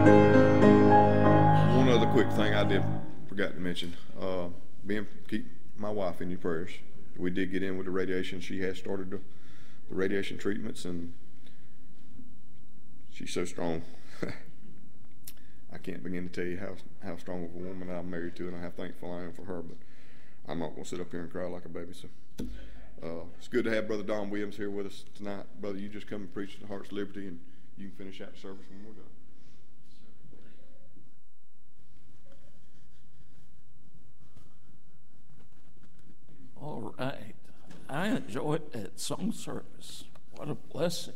One other quick thing I forgot to mention, keep my wife in your prayers. We did get in with the radiation. She has started the radiation treatments, and she's so strong. I can't begin to tell you how strong of a woman I'm married to, and how thankful I am for her, but I'm not going to sit up here and cry like a baby. So it's good to have Brother Don Williams here with us tonight. Brother, you just come and preach the Heart's Liberty, and you can finish out the service when we're done. All right. I enjoyed that song service. What a blessing.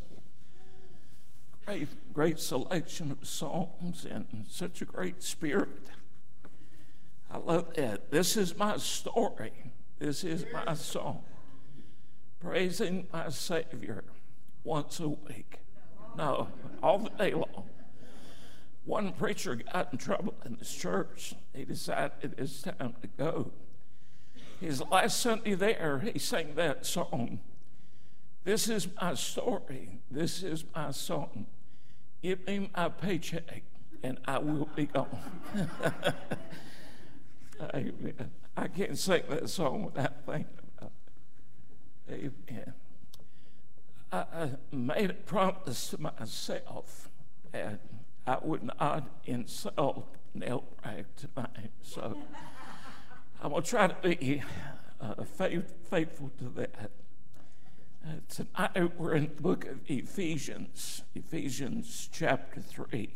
Great selection of songs and such a great spirit. I love that. This is my story. This is my song. Praising my Savior once a week. No, all the day long. One preacher got in trouble in his church. He decided it's time to go. His last Sunday there, he sang that song. This is my story. This is my song. Give me my paycheck, and I will be gone. Amen. I can't sing that song without thinking about it. Amen. I made a promise to myself that I would not insult Nell Bragg tonight. So I'm going to try to be faithful to that. Tonight we're in the book of Ephesians chapter 3.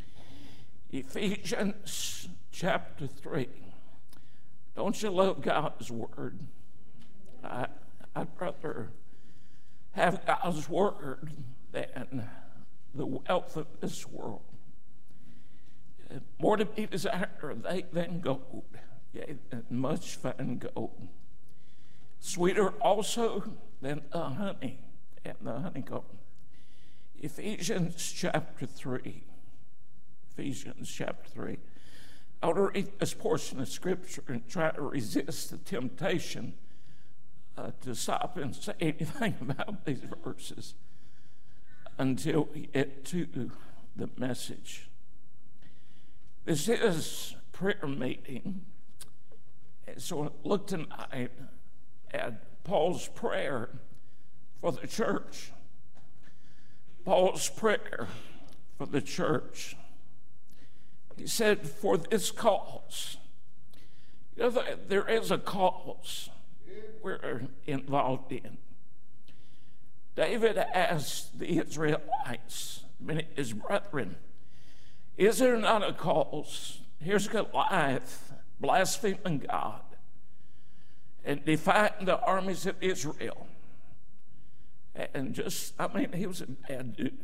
Ephesians chapter 3. Don't you love God's word? I'd rather have God's word than the wealth of this world. More to be desired are they than gold, yea, than much fine gold. Sweeter also than the honey and the honeycomb. Ephesians chapter 3. Ephesians chapter 3. I want to read this portion of Scripture and try to resist the temptation to stop and say anything about these verses until we get to the message. This is prayer meeting. And so look tonight at Paul's prayer for the church. Paul's prayer for the church. He said, for this cause. You know, there is a cause we're involved in. David asked the Israelites, many of his brethren, is there not a cause? Here's Goliath blaspheming God and defying the armies of Israel. And he was a bad dude.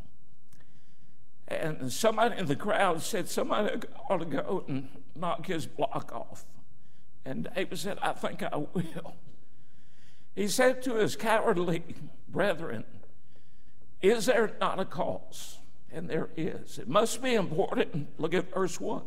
And somebody in the crowd said, somebody ought to go and knock his block off. And David said, I think I will. He said to his cowardly brethren, is there not a cause? And there is. It must be important. Look at verse 1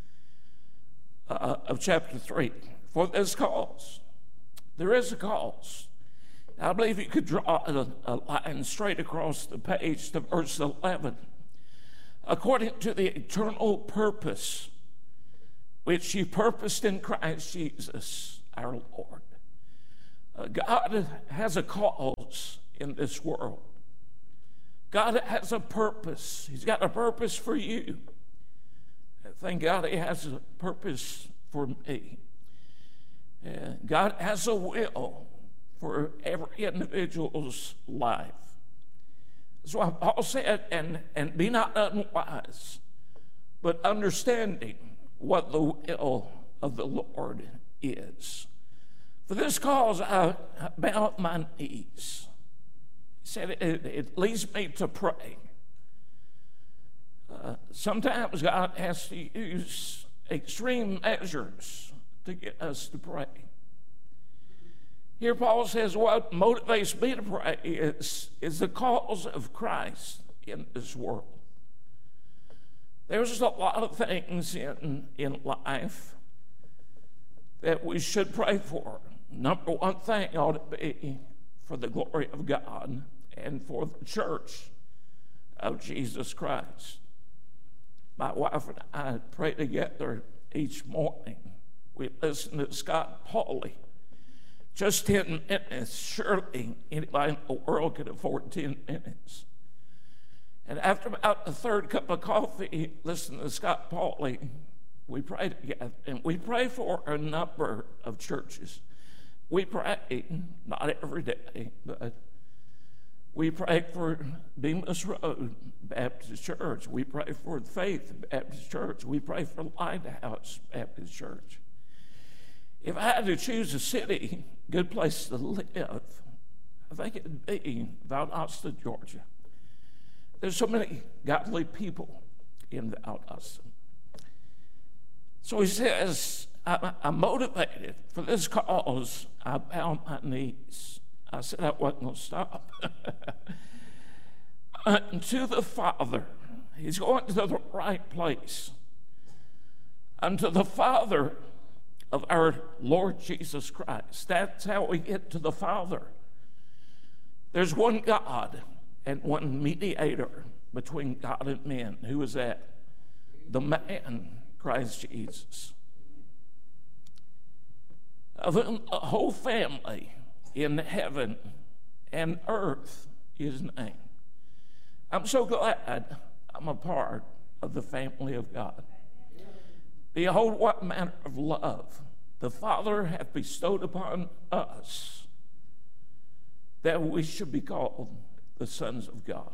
of chapter 3. For this cause. There is a cause. I believe you could draw a line straight across the page to verse 11. According to the eternal purpose which he purposed in Christ Jesus our Lord. God has a cause in this world. God has a purpose. He's got a purpose for you. Thank God he has a purpose for me. God has a will for every individual's life. That's why Paul said, and be not unwise, but understanding what the will of the Lord is. For this cause I bow my knees. He said it leads me to pray. Sometimes God has to use extreme measures to get us to pray. Here Paul says what motivates me to pray is the cause of Christ in this world. There's a lot of things in life that we should pray for. Number one thing ought to be for the glory of God and for the church of Jesus Christ. My wife and I pray together each morning. We listen to Scott Pauley. Just 10 minutes. Surely anybody in the world could afford 10 minutes. And after about the third cup of coffee, listen to Scott Pauley, we pray together. And we pray for a number of churches. We pray, not every day, but we pray for Bemis Road Baptist Church. We pray for Faith Baptist Church. We pray for Lighthouse Baptist Church. If I had to choose a city, good place to live, I think it'd be Valdosta, Georgia. There's so many godly people in Valdosta. So he says, I'm motivated for this cause. I bow my knees. I said I wasn't going to stop. Unto the Father. He's going to the right place. Unto the Father of our Lord Jesus Christ. That's how we get to the Father. There's one God and one mediator between God and men. Who is that? The man, Christ Jesus. Of whom a whole family in heaven and earth is named. I'm so glad I'm a part of the family of God. Behold, what manner of love the Father hath bestowed upon us, that we should be called the sons of God.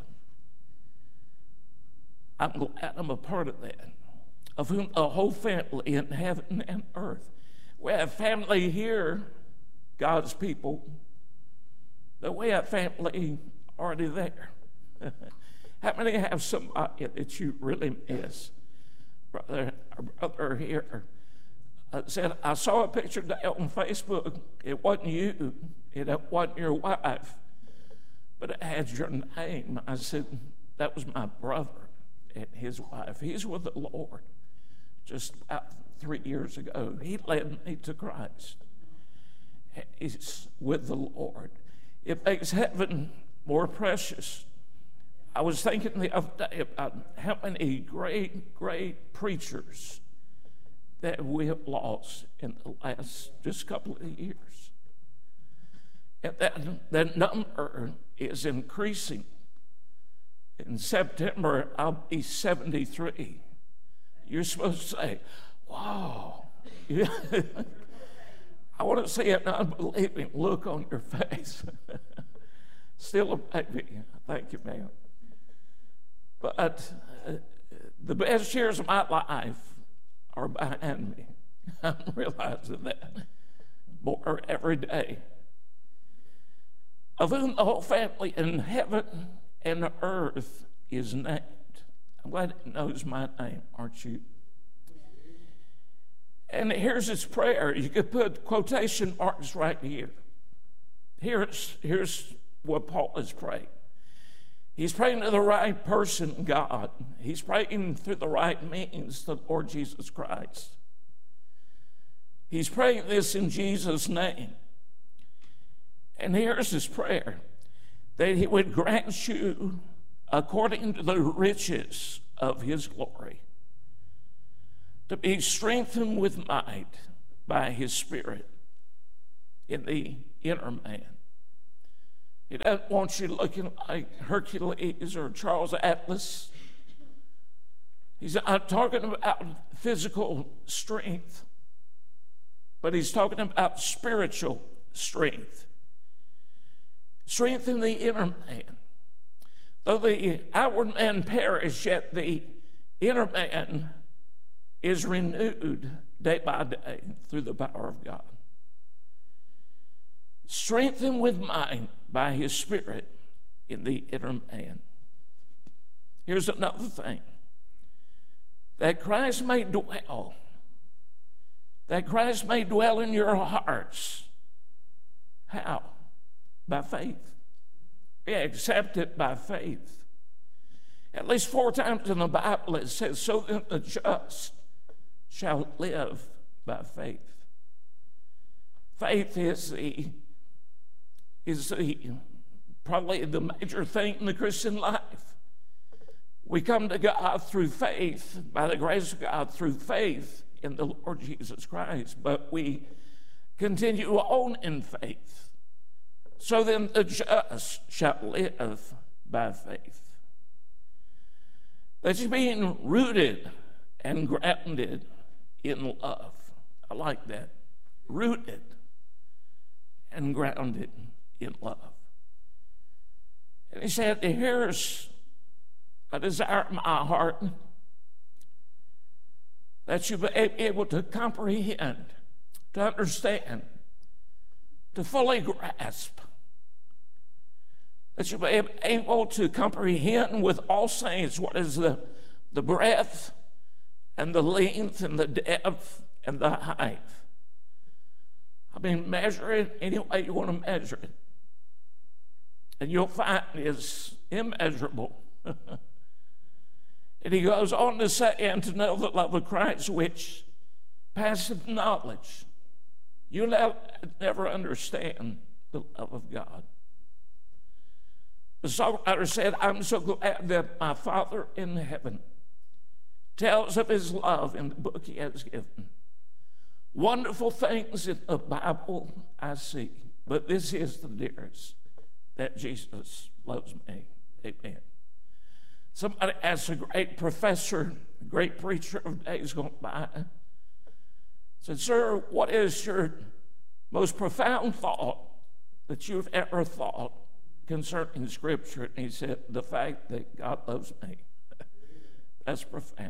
I'm glad I'm a part of that. Of whom the whole family in heaven and earth. We have family here, God's people, but we have family already there. How many have somebody that you really miss? Our brother here said, I saw a picture today on Facebook. It wasn't you. It wasn't your wife. But it had your name. I said, that was my brother and his wife. He's with the Lord. Just about 3 years ago, he led me to Christ. He's with the Lord. It makes heaven more precious. I was thinking the other day about how many great, great preachers that we have lost in the last just couple of years. And that number is increasing. In September, I'll be 73. You're supposed to say, wow. I want to see an unbelieving look on your face. Still a baby. Thank you, ma'am. But the best years of my life are behind me. I'm realizing that more every day. Of whom the whole family in heaven and earth is named. I'm glad he knows my name, aren't you? And here's his prayer. You could put quotation marks right here. Here's what Paul is praying. He's praying to the right person, God. He's praying through the right means, the Lord Jesus Christ. He's praying this in Jesus' name. And here's his prayer, that he would grant you according to the riches of his glory, to be strengthened with might by his Spirit in the inner man. He doesn't want you looking like Hercules or Charles Atlas. He's not talking about physical strength, but he's talking about spiritual strength. Strength in the inner man. Though the outward man perish, yet the inner man is renewed day by day through the power of God. Strengthened with might by his Spirit in the inner man. Here's another thing. That Christ may dwell. That Christ may dwell in your hearts. How? By faith. We accept it by faith. At least 4 times in the Bible it says, so that the just shall live by faith. Faith is probably the major thing in the Christian life. We come to God through faith, by the grace of God, through faith in the Lord Jesus Christ, but we continue on in faith. So then the just shall live by faith. That you're being rooted and grounded in love. I like that. Rooted and grounded in love. And he said, here's a desire in my heart, that you be able to comprehend, to understand, to fully grasp, that you be able to comprehend with all saints what is the breadth and the length and the depth and the height. I mean, measure it any way you want to measure it, and you'll find it's immeasurable. And he goes on to say, and to know the love of Christ, which passeth knowledge. You'll never understand the love of God. The songwriter said, I'm so glad that my Father in heaven tells of his love in the book he has given. Wonderful things in the Bible I see, but this is the dearest, that Jesus loves me. Amen. Somebody asked a great professor, a great preacher of days gone by, said, sir, what is your most profound thought that you've ever thought concerning Scripture? And he said, the fact that God loves me. That's profound.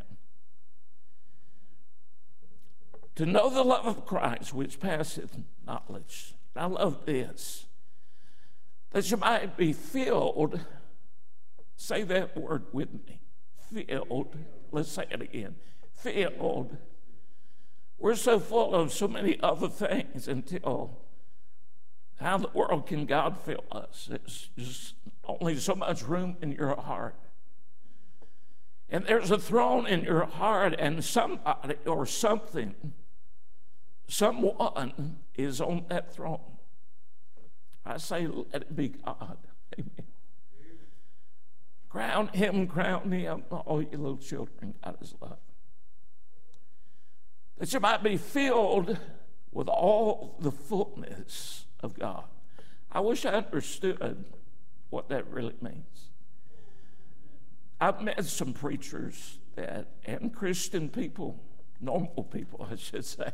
To know the love of Christ, which passeth knowledge. I love this. That you might be filled. Say that word with me. Filled. Let's say it again. Filled. We're so full of so many other things until how in the world can God fill us? It's just only so much room in your heart. And there's a throne in your heart, and somebody or something, someone is on that throne. I say, let it be God. Amen. Crown him, all you little children, God is love. That you might be filled with all the fullness of God. I wish I understood what that really means. I've met some preachers and Christian people, normal people, I should say,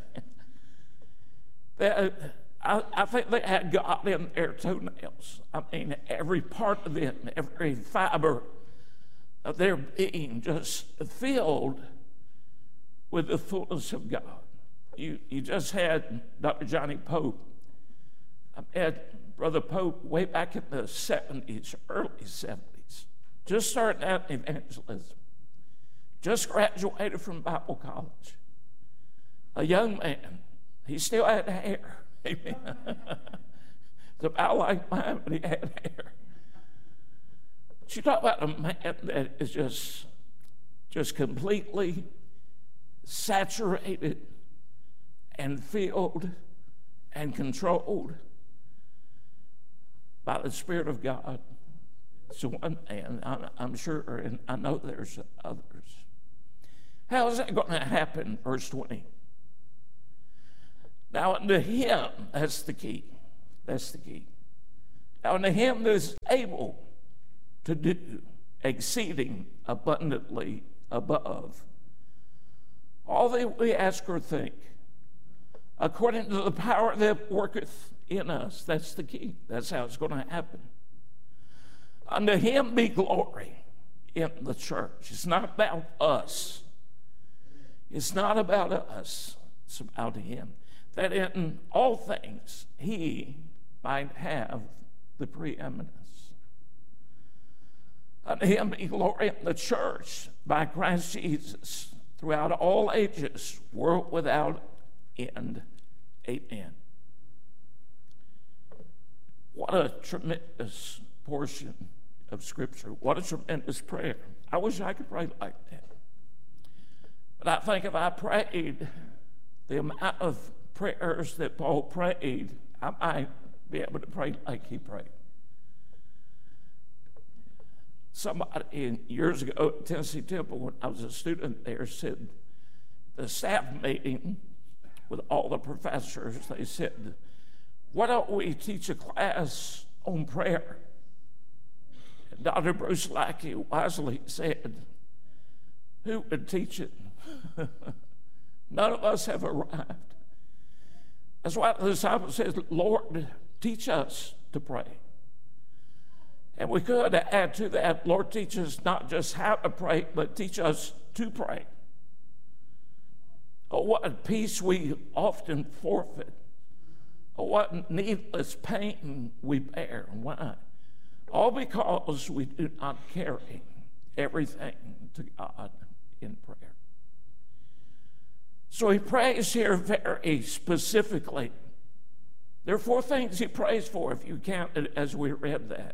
that I think they had God in their toenails. I mean, every part of them, every fiber of their being just filled with the fullness of God. You just had Dr. Johnny Pope. I met Brother Pope way back in the 70s, early 70s, just starting out in evangelism, just graduated from Bible college. A young man. He still had hair. Amen. It's about like mine, but he had hair. But you talk about a man that is just completely saturated and filled and controlled by the Spirit of God. It's one man, I'm sure, and I know there's others. How is that going to happen? Verse 20. Now unto him, that's the key. That's the key. Now unto him that is able to do exceeding abundantly above all that we ask or think, according to the power that worketh in us. That's the key. That's how it's going to happen. Unto him be glory in the church. It's not about us. It's not about us. It's about him. That in all things he might have the preeminence. Unto him be glory in the church by Christ Jesus throughout all ages, world without end. Amen. What a tremendous portion of Scripture. What a tremendous prayer. I wish I could pray like that. But I think if I prayed the amount of prayers that Paul prayed, I might be able to pray like he prayed. Somebody years ago at Tennessee Temple, when I was a student there, said the staff meeting with all the professors, they said, why don't we teach a class on prayer? And Dr. Bruce Lackey wisely said, who would teach it? None of us have arrived. That's why the disciple says, Lord, teach us to pray. And we could add to that, Lord, teach us not just how to pray, but teach us to pray. Oh, what peace we often forfeit. Oh, what needless pain we bear. Why? All because we do not carry everything to God in prayer. So he prays here very specifically. There are 4 things he prays for, if you counted as we read that.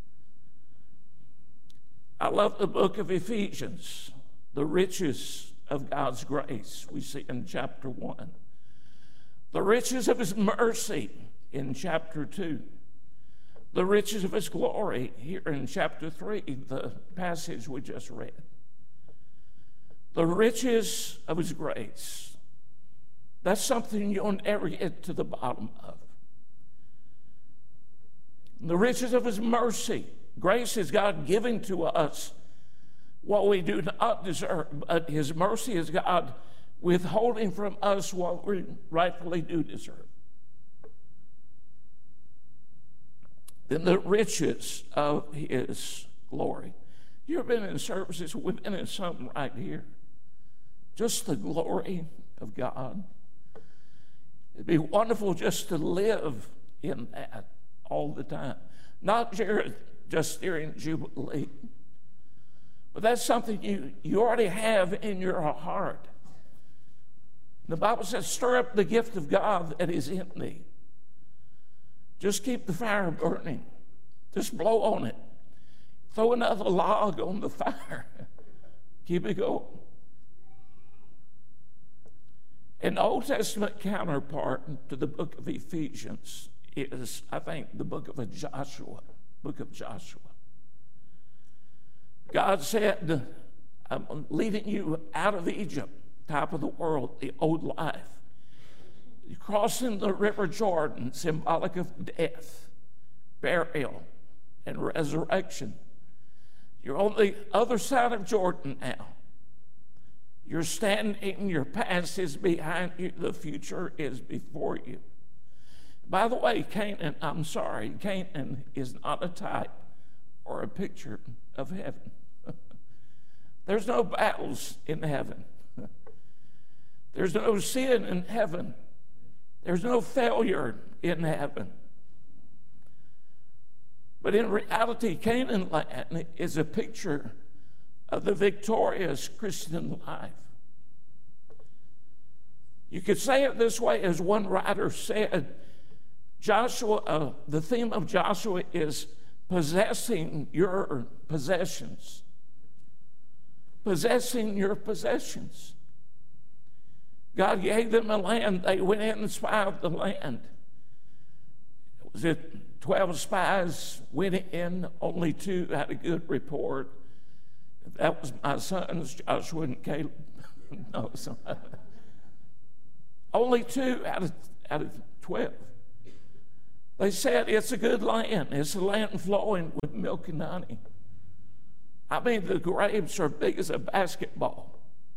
I love the book of Ephesians, the riches of God's grace, we see in chapter 1. The riches of his mercy in chapter 2. The riches of his glory here in chapter 3, the passage we just read. The riches of his grace. That's something you'll never get to the bottom of. The riches of his mercy. Grace is God giving to us what we do not deserve, but his mercy is God withholding from us what we rightfully do deserve. Then the riches of his glory. You ever been in services? We've been in something right here. Just the glory of God. It'd be wonderful just to live in that all the time. Not just during Jubilee. But that's something you already have in your heart. The Bible says, stir up the gift of God that is in thee. Just keep the fire burning. Just blow on it. Throw another log on the fire. Keep it going. An Old Testament counterpart to the book of Ephesians is, I think, the book of Joshua. Book of Joshua. God said, I'm leading you out of Egypt, top of the world, the old life. You're crossing the river Jordan, symbolic of death, burial, and resurrection. You're on the other side of Jordan now. You're standing, your past is behind you, the future is before you. By the way, Canaan is not a type or a picture of heaven. There's no battles in heaven. There's no sin in heaven. There's no failure in heaven. But in reality, Canaan land is a picture of the victorious Christian life. You could say it this way, as one writer said, Joshua, the theme of Joshua is possessing your possessions. Possessing your possessions. God gave them a land. They went in and spied the land. Was it 12 spies went in? Only 2 had a good report. That was my sons, Joshua and Caleb. No, only 2 out of 12. They said it's a good land. It's a land flowing with milk and honey. I mean, the grapes are big as a basketball.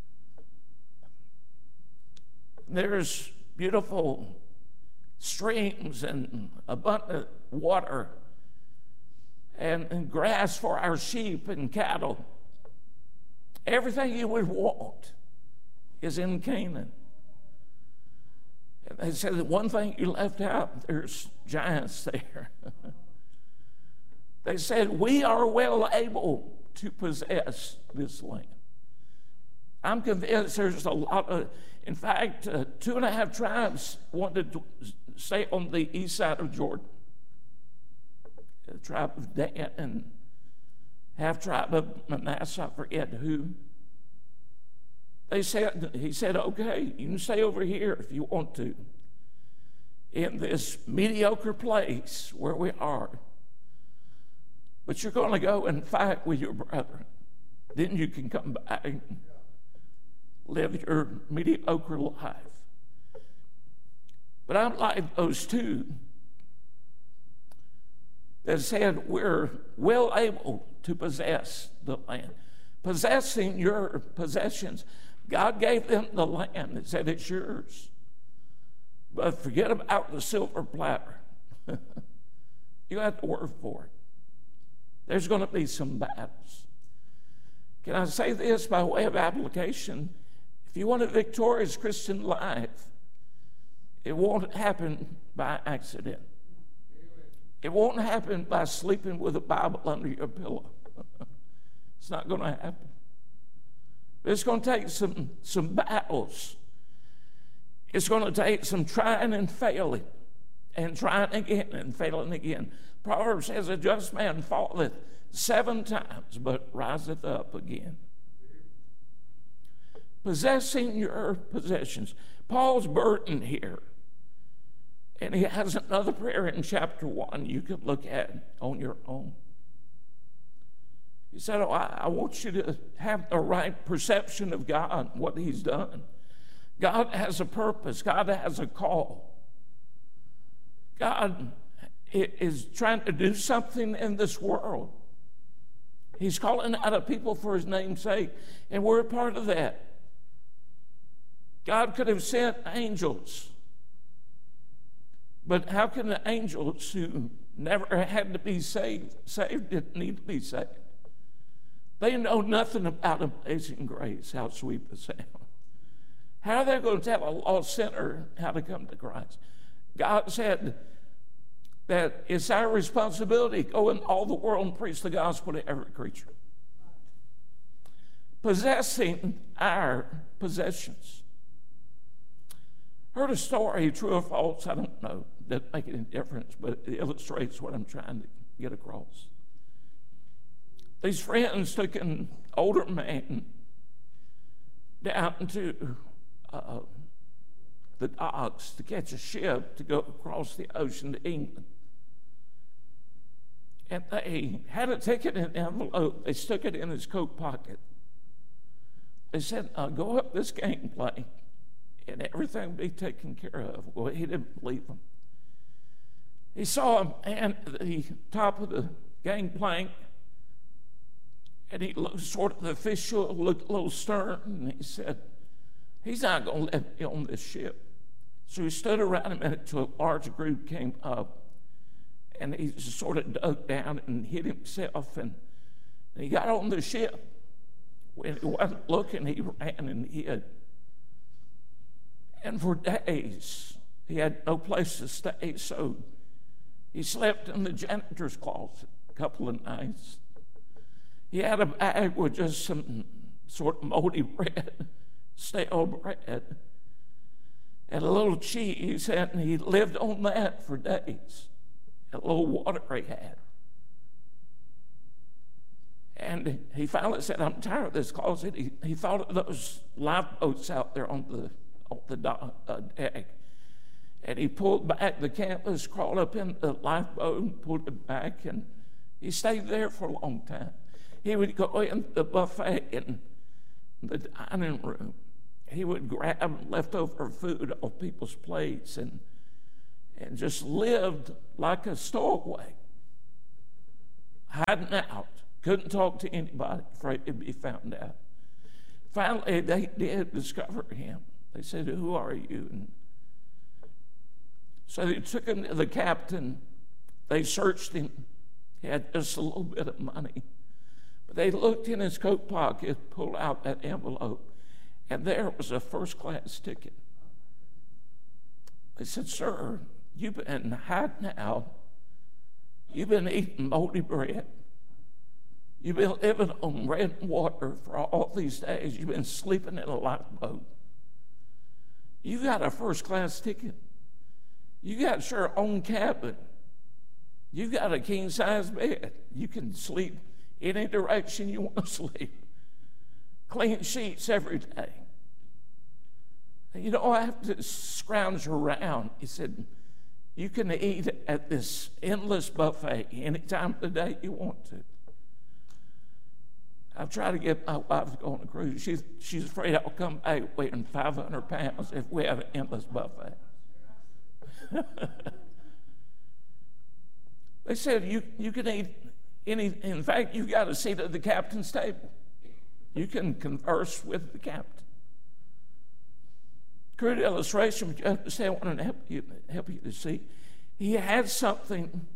There's beautiful streams and abundant water and grass for our sheep and cattle. Everything you would want is in Canaan. And they said that one thing you left out, there's giants there. They said, we are well able to possess this land. I'm convinced there's a lot of, in fact, 2.5 tribes wanted to stay on the east side of Jordan. The tribe of Dan and half tribe of Manasseh, I forget who. He said, okay, you can stay over here if you want to, in this mediocre place where we are. But you're going to go and fight with your brethren. Then you can come back and live your mediocre life. But I'm like those two that said we're well able to possess the land. Possessing your possessions. God gave them the land and said it's yours. But forget about the silver platter. You have to work for it. There's going to be some battles. Can I say this by way of application? If you want a victorious Christian life, it won't happen by accident. It won't happen by sleeping with a Bible under your pillow. It's not going to happen. It's going to take some battles. It's going to take some trying and failing, and trying again and failing again. Proverbs says, a just man falleth 7 times, but riseth up again. Possessing your possessions. Paul's burden here, and he has another prayer in chapter 1 you could look at on your own. He said, I want you to have the right perception of God, what he's done. God has a purpose. God has a call. God is trying to do something in this world. He's calling out a people for his name's sake, and we're a part of that. God could have sent angels, but how can the angels who never had to be saved didn't need to be saved? They know nothing about amazing grace, how sweet the sound. How are they going to tell a lost sinner how to come to Christ? God said that it's our responsibility to go in all the world and preach the gospel to every creature. Possessing our possessions. Heard a story, true or false, I don't know. Doesn't make any difference, but it illustrates what I'm trying to get across. These friends took an older man down to the docks to catch a ship to go across the ocean to England. And they had a ticket in an envelope. They stuck it in his coat pocket. They said, go up this gangplank and everything will be taken care of. Well, he didn't believe them. He saw a man at the top of the gangplank, and he looked sort of official, looked a little stern, and he said, he's not going to let me on this ship. So he stood around a minute till a large group came up, and he just sort of dug down and hid himself, and he got on the ship. When he wasn't looking, he ran and hid. And for days, he had no place to stay, so he slept in the janitor's closet a couple of nights. He had a bag with just some sort of moldy bread, stale bread, and a little cheese, and he lived on that for days. A little water he had. And he finally said, I'm tired of this closet. He thought of those lifeboats out there on the deck. And he pulled back the canvas, crawled up in the lifeboat, and pulled it back, and he stayed there for a long time. He would go in the buffet in the dining room. He would grab leftover food off people's plates and just lived like a stowaway, hiding out. Couldn't talk to anybody, afraid to be found out. Finally, they did discover him. They said, who are you? And so they took him to the captain. They searched him. He had just a little bit of money. But they looked in his coat pocket, pulled out that envelope, and there was a first-class ticket. They said, sir, you've been hiding out. You've been eating moldy bread. You've been living on bread and water for all these days. You've been sleeping in a lifeboat. You got a first-class ticket. You got your own cabin. You got a king-size bed. You can sleep any direction you want to sleep. Clean sheets every day. You don't have to scrounge around. He said, You can eat at this endless buffet any time of the day you want to. I've tried to get my wife to go on a cruise. She's afraid I'll come back weighing 500 pounds if we have an endless buffet. They said you can eat any. In fact, you got a seat at the captain's table. You can converse with the captain. Crude illustration, but you understand what I want to help you to see. He had something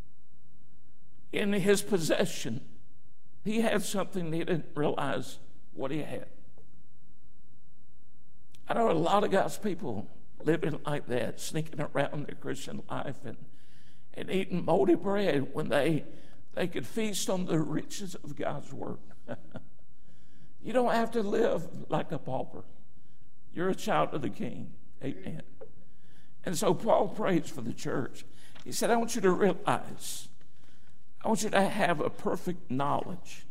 in his possession. He had something he didn't realize what he had. I know a lot of God's people living like that, sneaking around their Christian life and eating moldy bread when they could feast on the riches of God's word. You don't have to live like a pauper. You're a child of the King. Amen. And so Paul prays for the church. He said, I want you to realize, I want you to have a perfect knowledge.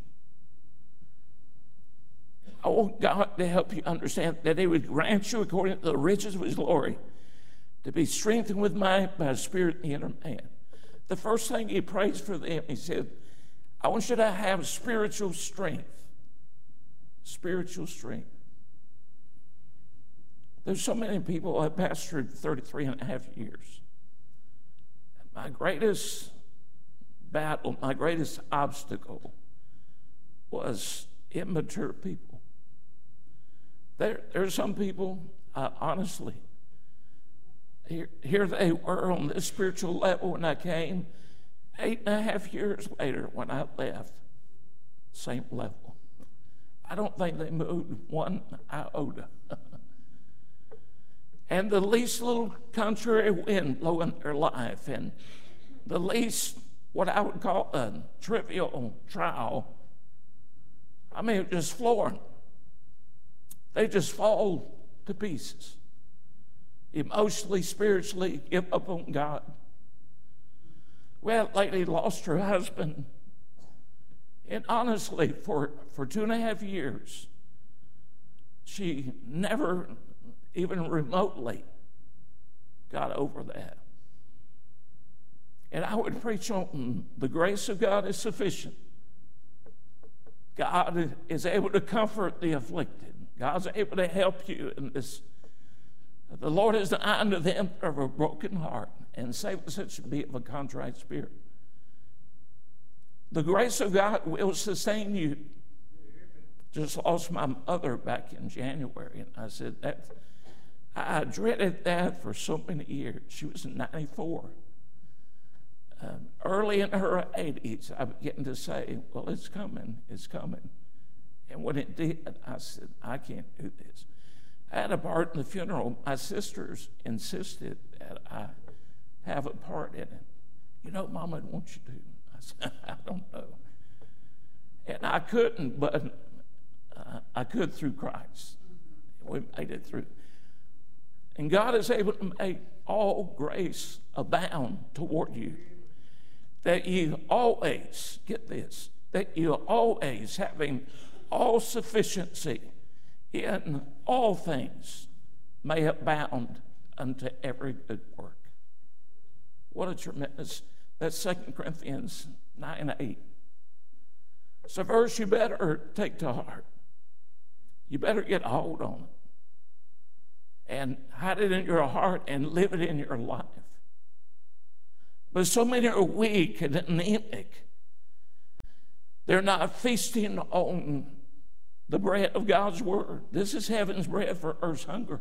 I want God to help you understand that he would grant you, according to the riches of his glory, to be strengthened with might by his spirit in the inner man. The first thing he prays for them, he said, I want you to have spiritual strength. Spiritual strength. There's so many people. I pastored 33 and a half years. My greatest battle, my greatest obstacle was immature people. There are some people, honestly, here they were on this spiritual level when I came. 8.5 years later, when I left, same level. I don't think they moved one iota. And the least little contrary wind blowing their life, and the least what I would call a trivial trial, I mean, just flooring. They just fall to pieces. Emotionally, spiritually, give up on God. Well, lady lost her husband. And honestly, for 2.5 years, she never even remotely got over that. And I would preach on the grace of God is sufficient. God is able to comfort the afflicted. God's able to help you in this. The Lord is nigh unto them of a broken heart, and save such to be of a contrite spirit. The grace of God will sustain you. Just lost my mother back in January, and I said that I dreaded that for so many years. She was 94. Early in her 80s, I began to say, well, it's coming, it's coming. And when it did, I said, I can't do this. I had a part in the funeral. My sisters insisted that I have a part in it. You know, Mama, I want you to. I said, I don't know. And I couldn't, but I could through Christ. We made it through. And God is able to make all grace abound toward you. That you always, get this, that you always having all sufficiency in all things may abound unto every good work. What a tremendous, that's 2 Corinthians 9:8. It's a verse you better take to heart. You better get a hold on it and hide it in your heart and live it in your life. But so many are weak and anemic. They're not feasting on the bread of God's word. This is heaven's bread for earth's hunger.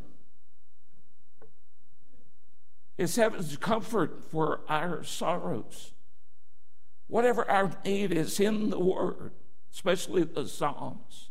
It's heaven's comfort for our sorrows. Whatever our need is in the word, especially the Psalms.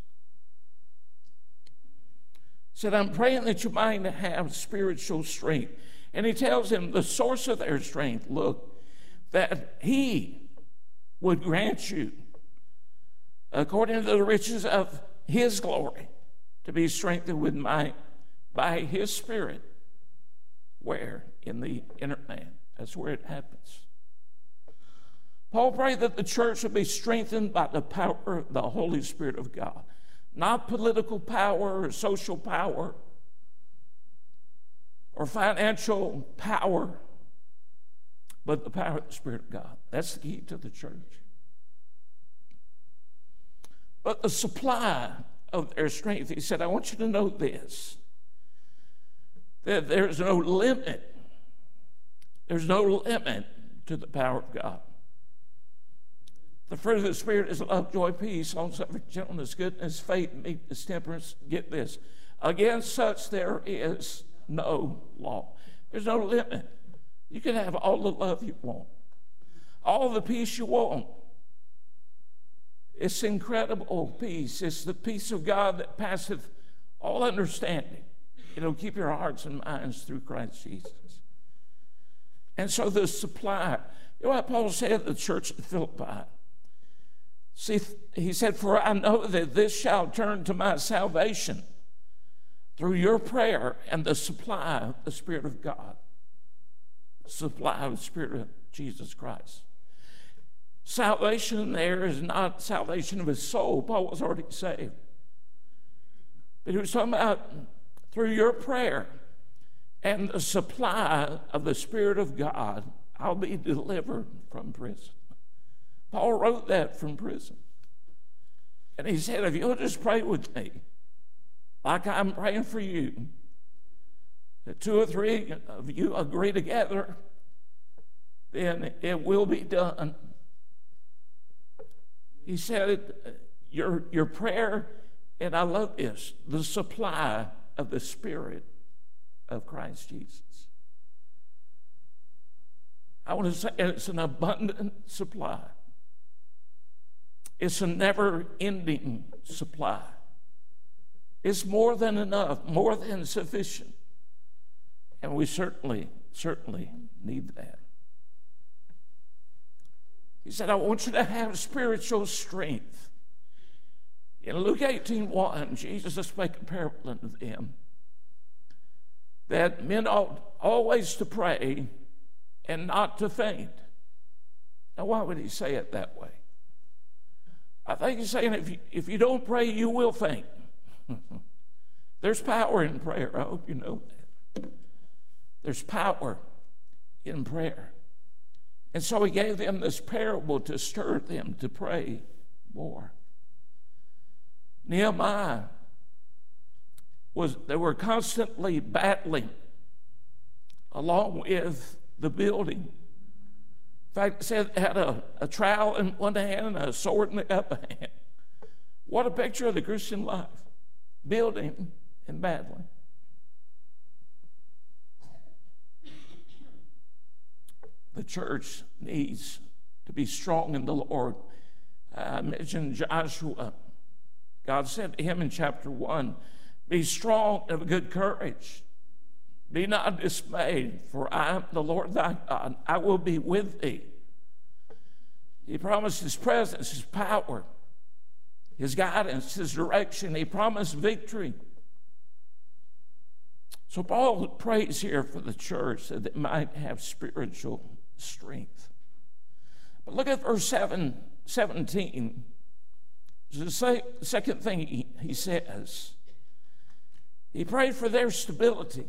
Said, I'm praying that you might have spiritual strength. And he tells him the source of their strength, look, that he would grant you, according to the riches of his glory, to be strengthened with might by his spirit. Where? In the inner man. That's where it happens. Paul prayed that the church would be strengthened by the power of the Holy Spirit of God. Not political power or social power or financial power, but the power of the Spirit of God. That's the key to the church. But the supply of their strength, he said, I want you to know this, that there's no limit. There's no limit to the power of God. The fruit of the Spirit is love, joy, peace, long-suffering, gentleness, goodness, faith, meekness, temperance. Get this. Against such there is no law. There's no limit. You can have all the love you want, all the peace you want. It's incredible peace. It's the peace of God that passeth all understanding. It'll keep your hearts and minds through Christ Jesus. And so the supply, you know what Paul said at the church at Philippi? See, he said, for I know that this shall turn to my salvation through your prayer and the supply of the Spirit of God, supply of the Spirit of Jesus Christ. Salvation there is not salvation of his soul. Paul was already saved. But he was talking about through your prayer and the supply of the Spirit of God, I'll be delivered from prison. Paul wrote that from prison. And he said, if you'll just pray with me, like I'm praying for you, that 2 or 3 of you agree together, then it will be done. He said, your prayer, and I love this, the supply of the Spirit of Christ Jesus. I want to say it's an abundant supply. It's a never-ending supply. It's more than enough, more than sufficient. And we certainly need that. He said, I want you to have spiritual strength. In Luke 18:1, Jesus is making a parable unto them that men ought always to pray and not to faint. Now, why would he say it that way? I think he's saying if you don't pray, you will faint. There's power in prayer. I hope you know that. There's power in prayer. And so he gave them this parable to stir them to pray more. Nehemiah they were constantly battling along with the building. In fact, it said they had a trowel in one hand and a sword in the other hand. What a picture of the Christian life. Building and battling. The church needs to be strong in the Lord. I mentioned Joshua. God said to him in chapter 1, be strong and of good courage. Be not dismayed, for I am the Lord thy God. I will be with thee. He promised his presence, his power, his guidance, his direction. He promised victory. So Paul prays here for the church that it might have spiritual strength. But look at verse 17. The second thing he says. He prayed for their stability.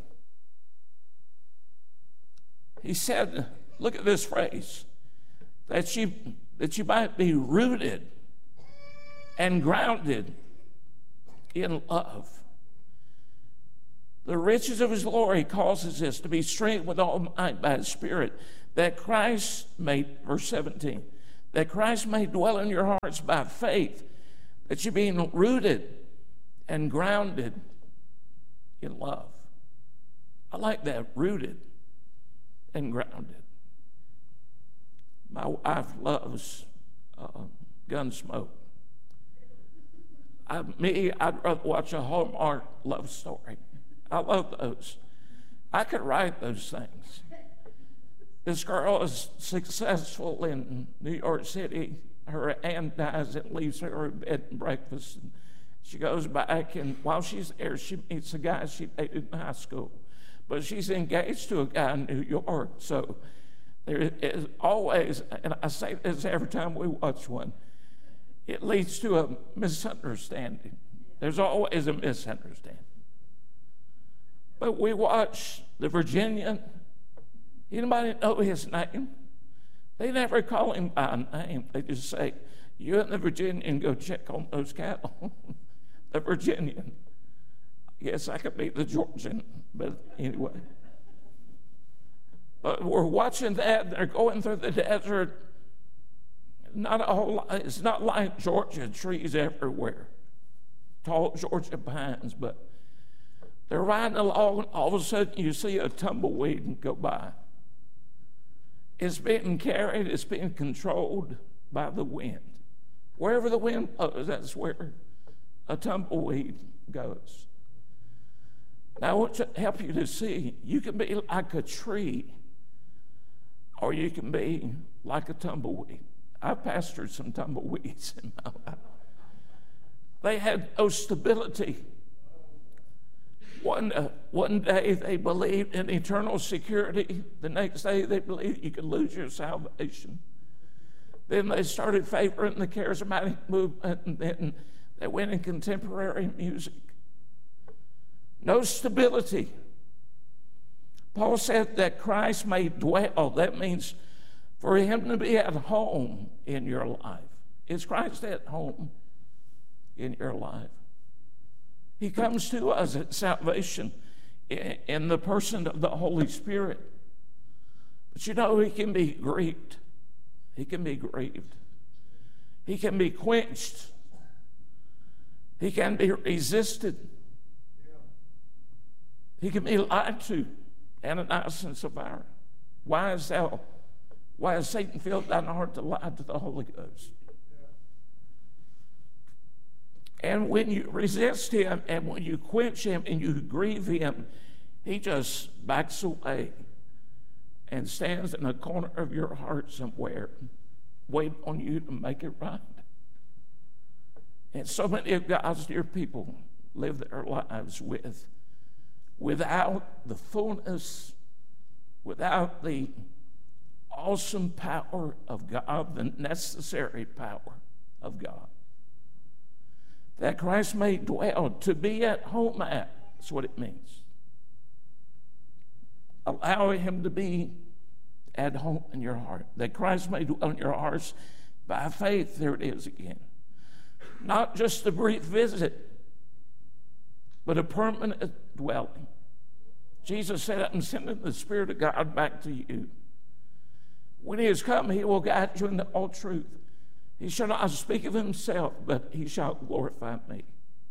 He said, look at this phrase, that you might be rooted and grounded in love. The riches of his glory causes us to be strengthened with all might by his Spirit, that Christ may, verse 17, that Christ may dwell in your hearts by faith, that you're being rooted and grounded in love. I like that, rooted and grounded. My wife loves Gunsmoke. I'd rather watch a Hallmark love story. I love those. I could write those things. This girl is successful in New York City. Her aunt dies and leaves her a bed and breakfast. And she goes back, and while she's there, she meets a guy she dated in high school. But she's engaged to a guy in New York. So there is always, and I say this every time we watch one, it leads to a misunderstanding. There's always a misunderstanding. But we watch the Virginian. Anybody know his name? They never call him by name. They just say, you and the Virginian go check on those cattle. The Virginian. Yes, I could be the Georgian, but anyway. But we're watching that. They're going through the desert. It's not like Georgia, trees everywhere. Tall Georgia pines, but they're riding along, all of a sudden you see a tumbleweed go by. It's being carried, it's being controlled by the wind. Wherever the wind blows, that's where a tumbleweed goes. Now, I want to help you to see, you can be like a tree, or you can be like a tumbleweed. I've pastored some tumbleweeds in my life. They had no stability. One day they believed in eternal security. The next day they believed you could lose your salvation. Then they started favoring the charismatic movement, and then they went in contemporary music. No stability. Paul said that Christ may dwell. That means for him to be at home in your life. Is Christ at home in your life? He comes to us at salvation in the person of the Holy Spirit. But you know, he can be grieved. He can be grieved. He can be quenched. He can be resisted. He can be lied to. Ananias and Sapphira. Why has Satan filled thine heart to lie to the Holy Ghost? And when you resist him and when you quench him and you grieve him, he just backs away and stands in a corner of your heart somewhere, waiting on you to make it right. And so many of God's dear people live their lives without the fullness, without the awesome power of God, the necessary power of God. That Christ may dwell, to be at home at, that's what it means. Allow him to be at home in your heart. That Christ may dwell in your hearts by faith, there it is again. Not just a brief visit, but a permanent dwelling. Jesus said, I'm sending the Spirit of God back to you. When he has come, he will guide you into all truth. He shall not speak of himself, but he shall glorify me.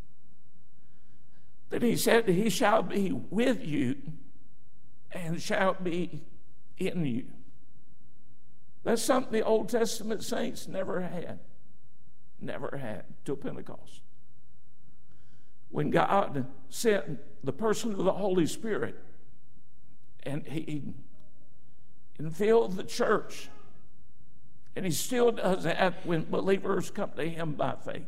Then he said, he shall be with you and shall be in you. That's something the Old Testament saints never had till Pentecost. When God sent the person of the Holy Spirit and he infilled the church, and he still does that when believers come to him by faith.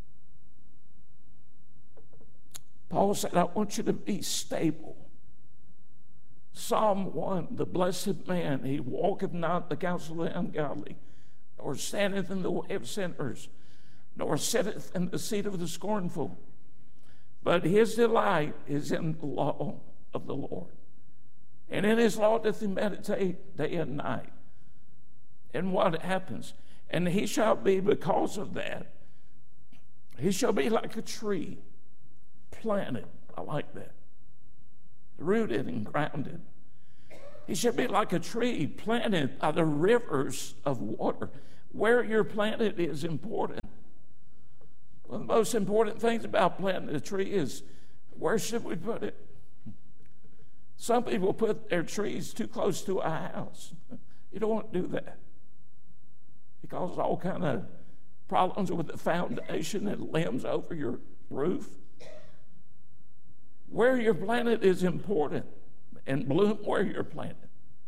Paul said, I want you to be stable. Psalm 1, the blessed man, he walketh not the counsel of the ungodly, nor standeth in the way of sinners, nor sitteth in the seat of the scornful. But his delight is in the law of the Lord. And in his law doth he meditate day and night. And what happens? And he shall be, because of that, he shall be like a tree planted. I like that. Rooted and grounded. He shall be like a tree planted by the rivers of water. Where you're planted is important. One of the most important things about planting a tree is, where should we put it? Some people put their trees too close to a house. You don't want to do that. It causes all kind of problems with the foundation and limbs over your roof. Where you're planted is important, and bloom where you're planted.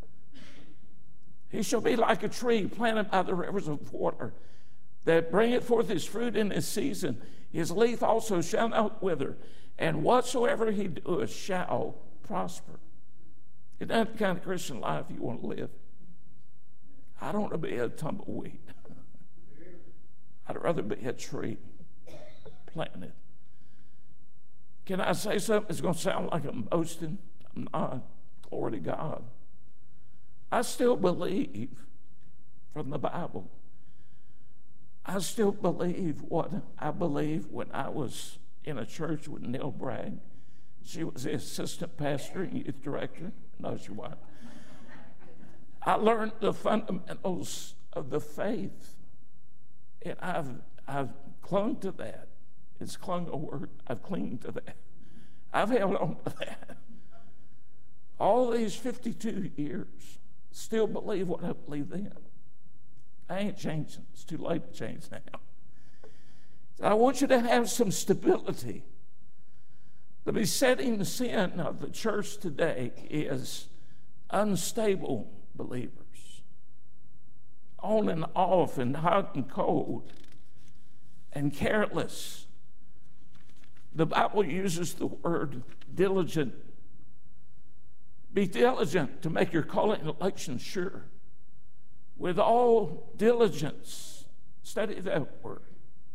He shall be like a tree planted by the rivers of water, that bringeth forth his fruit in his season. His leaf also shall not wither, and whatsoever he doeth shall prosper. Isn't that the kind of Christian life you want to live? I don't want to be a tumbleweed. I'd rather be a tree planted. Can I say something that's going to sound like I'm boasting? I'm not. Glory to God. I still believe from the Bible. I still believe what I believed when I was in a church with Neil Bragg. She was the assistant pastor and youth director. No, she wasn't. I learned the fundamentals of the faith, and I've clung to that. It's clung a word. I've clinged to that. I've held on to that. All these 52 years, still believe what I believe then. I ain't changing. It's too late to change now. So I want you to have some stability. The besetting sin of the church today is unstable believers, on and off and hot and cold and careless. The Bible uses the word diligent. Be diligent to make your calling and election sure. With all diligence, study that word.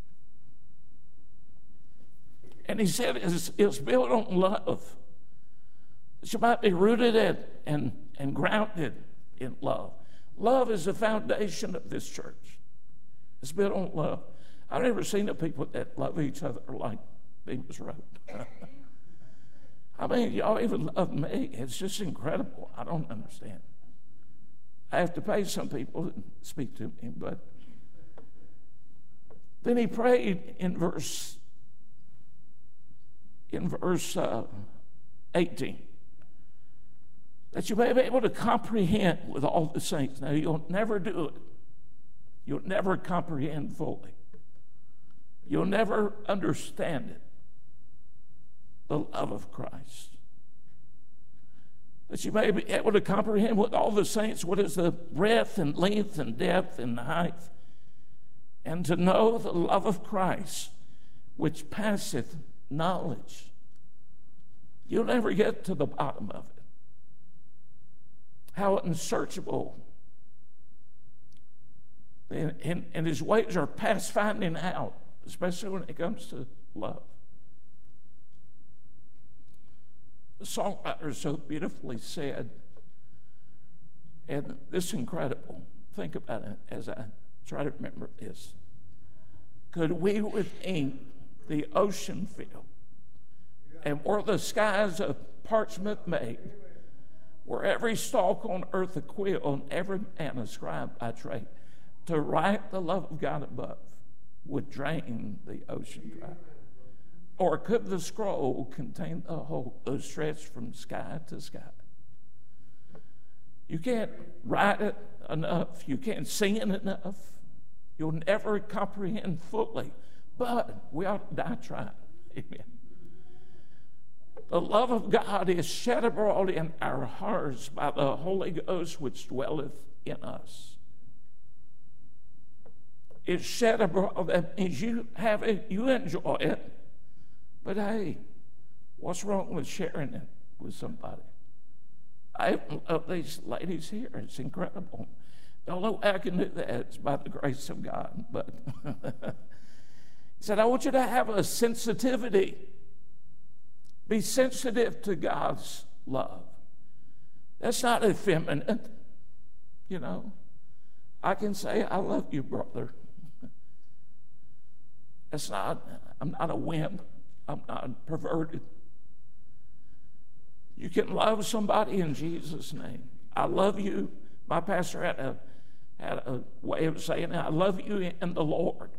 And he said it's built on love. You might be rooted and grounded in love. Love is the foundation of this church. It's built on love. I've never seen a people that love each other like Bemis Road. I mean, y'all even love me. It's just incredible. I don't understand. I have to pay some people to speak to me, but then he prayed in verse 18, that you may be able to comprehend with all the saints. Now, you'll never do it. You'll never comprehend fully. You'll never understand it. The love of Christ. That you may be able to comprehend with all the saints what is the breadth and length and depth and height, and to know the love of Christ, which passeth knowledge. You'll never get to the bottom of it. How unsearchable. And his ways are past finding out, especially when it comes to love. The songwriter so beautifully said, and this is incredible, think about it as I try to remember this. Could we with ink the ocean fill, and were the skies of parchment made, were every stalk on earth a quill, and every man a scribe by trade, to write the love of God above would drain the ocean dry? Or could the scroll contain the whole, stretched from sky to sky? You can't write it enough. You can't sing it enough. You'll never comprehend fully. But we ought to die trying. Amen. The love of God is shed abroad in our hearts by the Holy Ghost which dwelleth in us. It's shed abroad. That means you have it, you enjoy it. But hey, what's wrong with sharing it with somebody? I love these ladies here. It's incredible. The only way I can do that is by the grace of God. But he said, I want you to have a sensitivity. Be sensitive to God's love. That's not effeminate. You know, I can say, I love you, brother. That's not, I'm not a wimp. I'm not perverted. You can love somebody in Jesus' name. I love you. My pastor had a way of saying, I love you in the Lord.